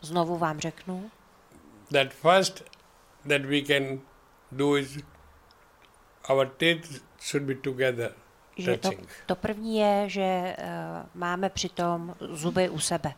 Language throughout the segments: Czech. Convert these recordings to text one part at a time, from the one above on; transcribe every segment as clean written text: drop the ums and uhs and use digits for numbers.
Znovu vám řeknu. That first that we can do is our teeth should be together, Že touching. to první je, že máme přitom zuby u sebe.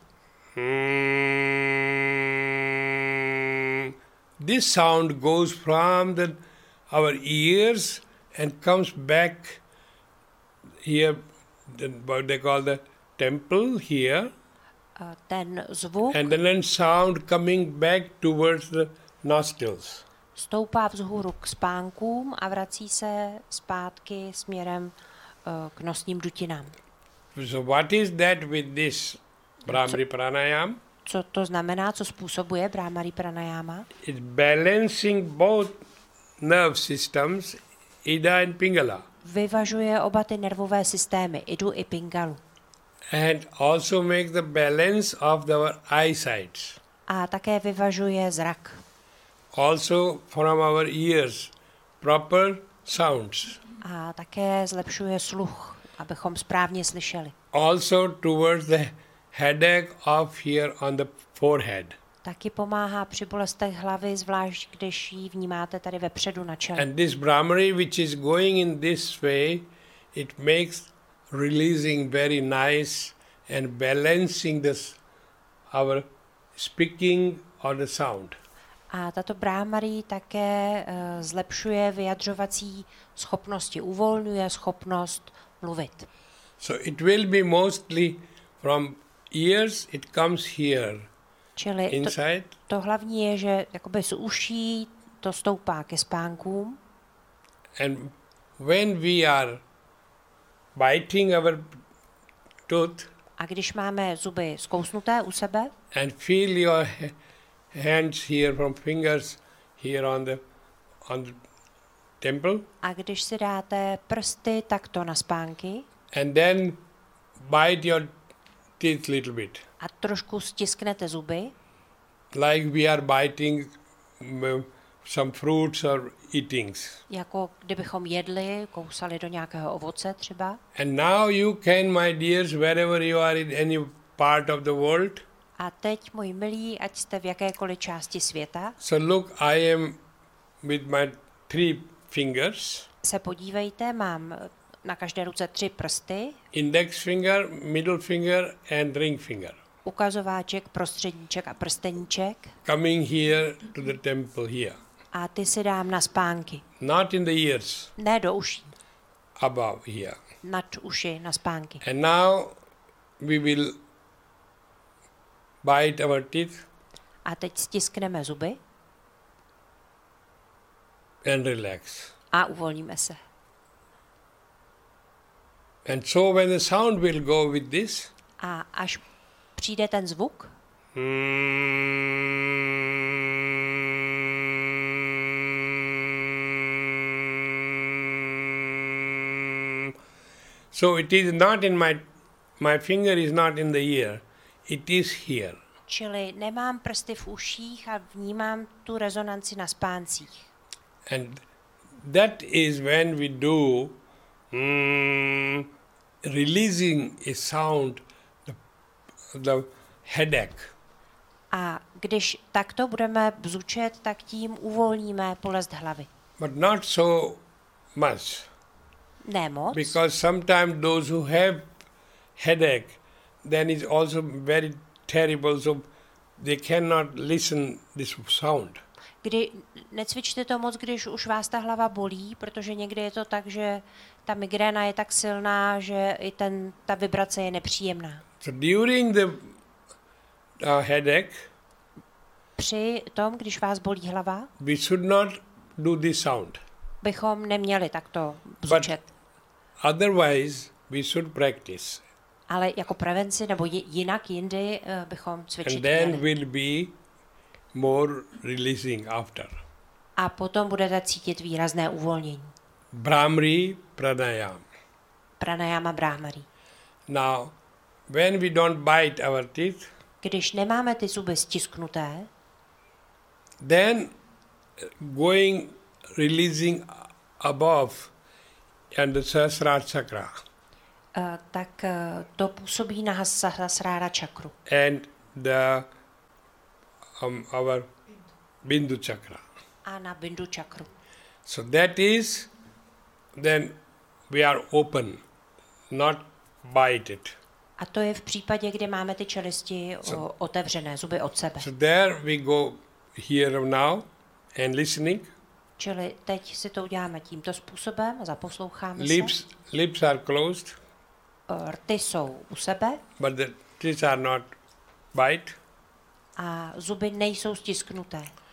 This sound goes from our ears and comes back here, what they call the temple here, Ten zvuk and then sound coming back towards the nostrils. stoupá vzhůru k spánkům a vrací se zpátky směrem k nosním dutinám. So what is that with this Brahmari Pranayam? Co to znamená, co způsobuje Brahmari Pranayama? It's balancing both nerve systems, Ida and Pingala, Vyvažuje oba ty nervové systémy, Idu i Pingalu. and also makes the balance of our eyesight. A také vyvažuje zrak. Also from our ears, proper sounds. A také zlepšuje sluch, abychom správně slyšeli. Also towards the headache of here on the forehead. Taky pomáhá při bolestech hlavy, zvlášť když ji vnímáte tady vepředu na čele. And this Brahmari which is going in this way, it makes releasing very nice and balancing our speaking or the sound. A tato Brahmari také zlepšuje vyjadřovací schopnosti, uvolňuje schopnost mluvit. So it will be mostly from ears, it comes here, Čili inside, to hlavní je, že jakoby z uší to stoupá ke spánkům and when we are biting our tooth a když máme zuby zkousnuté u sebe and feel your hands here from fingers here on the temple, a když si dáte prsty takto na spánky and then bite your teeth little bit, a trošku stisknete zuby, like we are biting some fruits or eatings. jako kdybychom jedli, kousali do nějakého ovoce třeba. And now you can, my dears, wherever you are in any part of the world, A teď, moji milí, ať jste v jakékoliv části světa, so look, I am with my 3 fingers, se podívejte, mám na každé ruce 3 prsty, index finger, middle finger and ring finger, ukazováček, prostředníček a prsteníček, coming here to the temple here. a ty si dám na spánky. Not in the ears, Ne do uší, above here. nad uši, na spánky. And now we will bite our teeth A teď stiskneme zuby and relax. a uvolníme se. And so when the sound will go with this, A až přijde ten zvuk, so it is not in my finger is not in the ear, it is here. čili nemám prsty v uších a vnímám tu rezonanci na spáncích. And that is when we do releasing a sound, the headache. A když takto budeme bzučet, tak tím uvolníme bolest hlavy. But not so much, Ne moc, because sometimes those who have headache, then it's also very terrible, so they cannot listen this sound. kdy necvičte to moc, když už vás ta hlava bolí, protože někdy je to tak, že ta migréna je tak silná, že i ta vibrace je nepříjemná. So during the headache, Při tom, když vás bolí hlava, we should not do this sound. bychom neměli takto bzučet. Otherwise, we should practice. Ale jako prevenci nebo jinak jindy bychom And cvičit then měli. will be more releasing after. A potom budete cítit výrazné uvolnění. Brahmari Pranayam. Pranayama Brahmari. Now, when we don't bite our teeth, Když nemáme ty zuby stisknuté, then going, releasing above and the Sahasrara chakra. tak to působí na Sahasrara čakru. And the our Bindu chakra. A na bindu čakru. So that is, then we are open, not bited. A to je v případě, kdy máme ty čelisti otevřené, zuby od sebe. So there we go here now and listening. Čili teď si to uděláme tímto způsobem, zaposloucháme Lips are closed. Rty jsou u sebe. But the teeth are not bite. A zuby nejsou stisknuté.